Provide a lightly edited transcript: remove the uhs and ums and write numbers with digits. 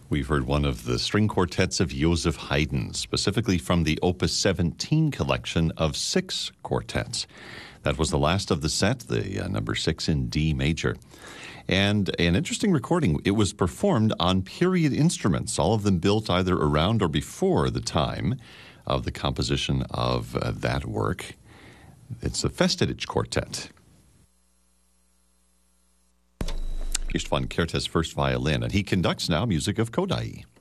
We've heard one of the string quartets of Joseph Haydn, specifically from the Opus 17 collection of 6 quartets. That was the last of the set, the number 6 in D major. And an interesting recording, it was performed on period instruments, all of them built either around or before the time of the composition of that work. It's the Festidage Quartet. Istvan Kertész first violin, and he conducts now music of Kodály.